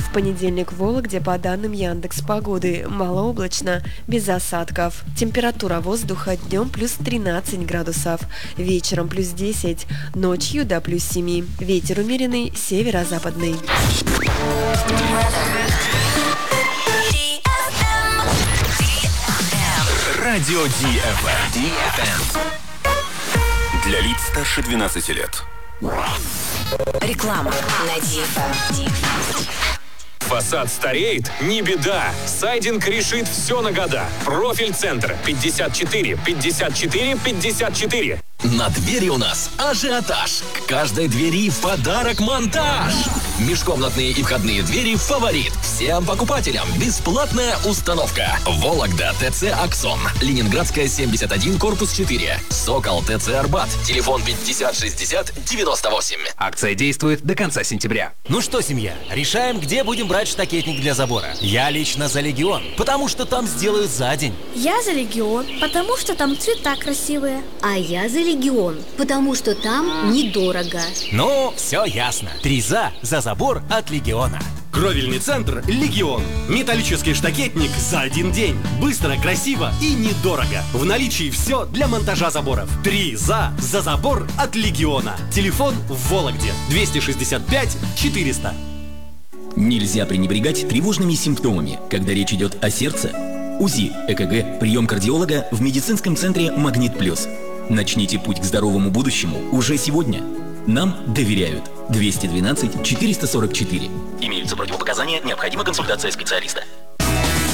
В понедельник в Вологде по данным Яндекс.Погоды малооблачно, без осадков. Температура воздуха днем плюс 13 градусов, вечером плюс 10, ночью до плюс 7. Ветер умеренный, северо-западный. Радио DFM. Для лиц старше 12 лет. Реклама на DFM. Фасад стареет? Не беда. Сайдинг решит все на года. Профиль-центр 54 54 54. На двери у нас ажиотаж. К каждой двери в подарок монтаж. Межкомнатные и входные двери «Фаворит». Всем покупателям бесплатная установка. Вологда, ТЦ «Аксон». Ленинградская, 71, корпус 4. Сокол, ТЦ «Арбат». Телефон 50 60 98. Акция действует до конца сентября. Ну что, семья, решаем, где будем брать штакетник для забора. Я лично за «Легион», потому что там сделают за день. Я за «Легион», потому что там цвета красивые. А я за «Легион», потому что там недорого. Ну, все ясно. 3 за забор от «Легиона». Кровельный центр «Легион». Металлический штакетник за один день. Быстро, красиво и недорого. В наличии все для монтажа заборов. 3 за забор от «Легиона». Телефон в Вологде 265 400. Нельзя пренебрегать тревожными симптомами, когда речь идет о сердце. УЗИ, ЭКГ, прием кардиолога в медицинском центре «Магнит Плюс». Начните путь к здоровому будущему уже сегодня. Нам доверяют. 212 444. Имеются противопоказания, необходима консультация специалиста.